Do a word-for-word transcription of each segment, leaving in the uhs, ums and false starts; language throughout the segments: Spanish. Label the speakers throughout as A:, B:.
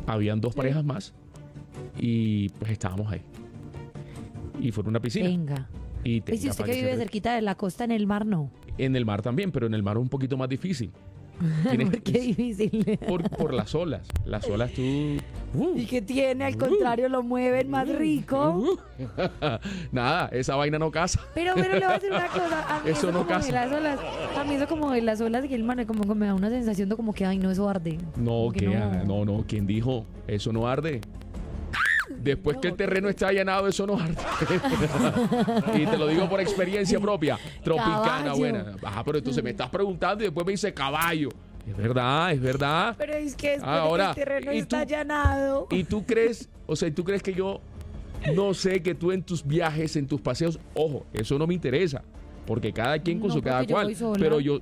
A: habían dos
B: Sí.
A: parejas más y pues estábamos ahí. Y fue en una piscina.
B: Venga.
A: Y
B: Y
A: tenga
B: si usted
A: para
B: que
A: que
B: vive
A: se-
B: cerquita de la costa, en el mar no.
A: En el mar también, pero en el mar es un poquito más difícil. Tienes-
B: ¿Por qué difícil?
A: por, por las olas. Las olas tú... uh,
B: ¿Y qué tiene? Al contrario, lo mueven más rico.
A: uh. Nada, esa vaina no casa.
B: Pero, pero le voy a decir una cosa. A mí
A: Eso
B: eso,
A: no
B: como de
A: casa.
B: las olas, a mí eso como de las olas y el mar, como que me da una sensación de como que, ay, no, eso arde.
A: No,
B: Como
A: que no. no, no. ¿Quién dijo? Eso no arde. Después que el terreno está allanado, eso no arde. Y te lo digo por experiencia propia. Tropicana,
B: Caballo.
A: buena. Ajá, pero entonces me estás preguntando y después me dice caballo. Es verdad, es verdad.
B: Pero es que después
A: Ahora,
B: de que el terreno
A: ¿y
B: está
A: tú?
B: allanado.
A: Y tú crees, o sea, tú crees que yo no sé que tú en tus viajes, en tus paseos, ojo, eso no me interesa. Porque cada quien con
B: No,
A: su cada
B: porque yo
A: cual.
B: voy sola.
A: Pero yo.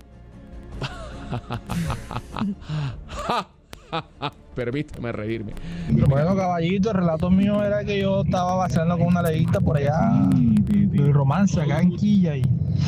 A: Permítame reírme.
C: Bueno, caballito, el relato mío era que yo estaba vaciando con una leguita por allá de romance, acá en Quilla, y,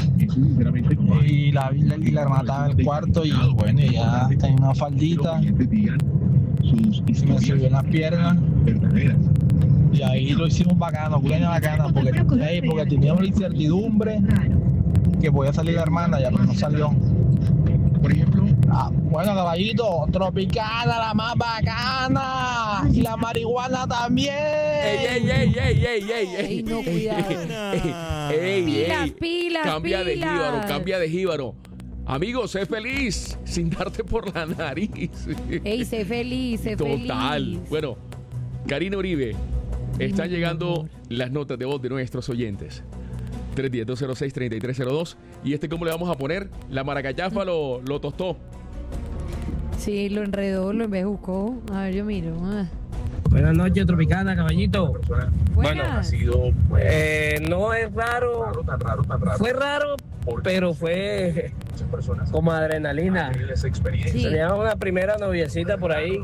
C: y, la, y, la, y la hermana estaba en el cuarto, y bueno, ella tenía una faldita, se me subió en las piernas, y ahí lo hicimos bacano, buena bacana, porque, hey, porque teníamos la incertidumbre que podía salir la hermana, ya, pero no salió. Por ejemplo, ah, bueno, caballito, Tropicana, la más bacana, y la marihuana también.
A: ¡Ey, ey, ey, ey, ey, ey!
B: Ey, no, cuidado.
A: ¡Ey, ey!
B: Pilas,
A: ey.
B: pilas,
A: Cambia de
B: pilas.
A: jíbaro, cambia de jíbaro. Amigo, sé feliz sin darte por la nariz.
B: Ey, sé feliz, sé
A: Total.
B: feliz.
A: Bueno, Karina Uribe, están
B: mi
A: llegando
B: amor.
A: las notas de voz de nuestros oyentes. tres uno cero, dos cero seis, tres tres cero dos. ¿Y este cómo le vamos a poner? La maracachafa lo, lo tostó.
B: Sí, lo enredó, lo embejucó. A ver, yo miro. Ah.
D: Buenas noches, Tropicana, caballito.
B: Buenas.
D: Eh, no es raro, fue raro, pero fue como adrenalina.
B: Sí.
D: Teníamos una primera noviecita por ahí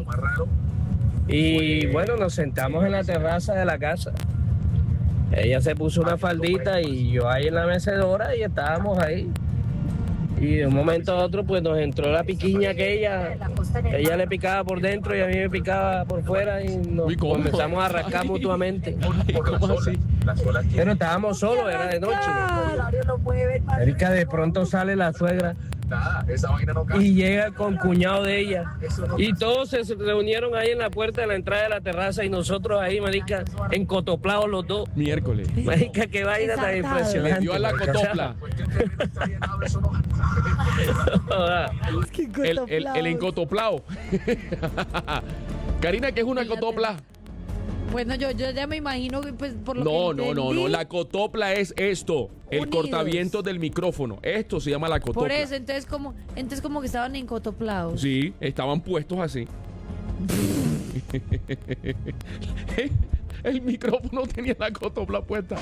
D: y bueno, nos sentamos en la terraza de la casa. Ella se puso una faldita y yo ahí en la mecedora y estábamos ahí. Y de un momento a otro pues nos entró la piquiña aquella. Ella le picaba por dentro y a mí me picaba por fuera y nos
A: Uy, ¿cómo?
D: comenzamos a rascar mutuamente.
A: Ay, ¿cómo así?
D: Pero estábamos solos, era de noche. Erika, de pronto sale la suegra y llega con cuñado de ella. Y todos se reunieron ahí en la puerta de la entrada de la terraza y nosotros ahí, marica, encotoplados los dos.
A: Miércoles.
D: Marica, qué vaina tan
B: Exaltado.
D: impresionante.
A: Le dio a la cotopla. El, el, el encotoplao. Karina, ¿qué es una cotopla?
B: Bueno, yo, yo ya me imagino que pues por lo
A: No,
B: que
A: no, no, no.
B: entendí,
A: La cotopla es esto. El
B: Unidos.
A: cortavientos del micrófono. Esto se llama la cotopla.
B: Por eso, entonces como, entonces como que estaban encotoplados.
A: Sí, estaban puestos así. El micrófono tenía la cotopla puesta.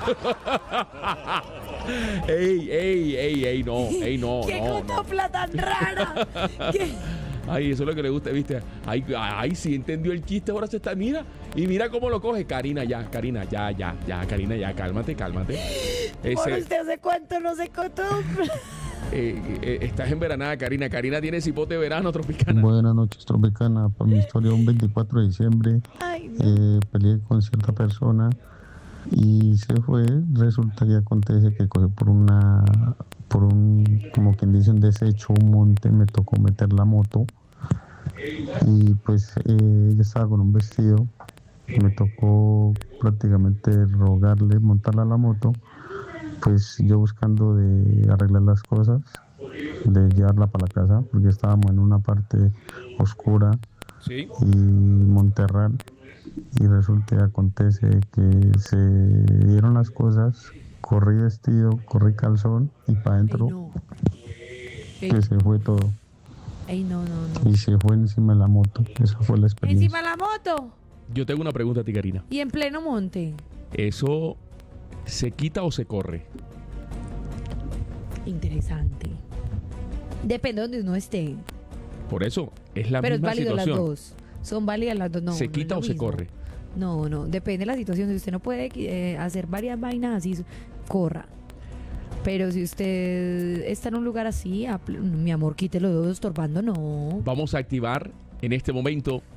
A: Ey, ey, ey, ey, no, ey, no,
B: ¡Qué
A: no, no.
B: cotopla tan rara! ¿Qué?
A: Ay, eso es lo que le gusta, ¿viste? Ay, ay, sí entendió el chiste, ahora se está, mira, y mira cómo lo coge. Karina, ya, Karina, ya, ya, ya, Karina, ya, cálmate, cálmate.
B: Por
A: Ese,
B: usted hace cuánto no se cotopla.
A: eh, eh, estás enveranada, Karina. Karina tiene cipote de verano, Tropicana.
E: Buenas noches, Tropicana. Por mi historia, un veinticuatro de diciembre
B: Ay, no.
E: eh, peleé con cierta persona y se fue. Resulta que acontece que cogió por una, por un, como quien dice, un desecho, un monte, me tocó meter la moto y pues eh, ella estaba con un vestido. Me tocó prácticamente rogarle montarla a la moto, pues yo buscando de arreglar las cosas, de llevarla para la casa, porque estábamos en una parte oscura
A: Sí.
E: y Monterral, y resulta que acontece que se dieron las cosas, corrí vestido, corrí calzón y para
B: Ey,
E: adentro
B: no. Ey,
E: que se fue todo
B: ey, no, no, no.
E: y se fue encima de la moto. Esa fue la experiencia.
B: Encima la moto
A: Yo tengo una pregunta a ti, Karina.
B: y en pleno monte.
A: ¿Eso se quita o se corre?
B: Interesante. Depende de donde uno esté.
A: Por eso, es la
B: Pero es
A: misma
B: válido las
A: situación.
B: dos. Son válidas las dos. No,
A: ¿Se
B: no
A: quita
B: es
A: o
B: lo
A: se
B: mismo.
A: corre?
B: No, no. Depende de la situación. Si usted no puede eh, hacer varias vainas así, corra. Pero si usted está en un lugar así, apl- mi amor, quítelo de estorbando, no.
A: Vamos a activar en este momento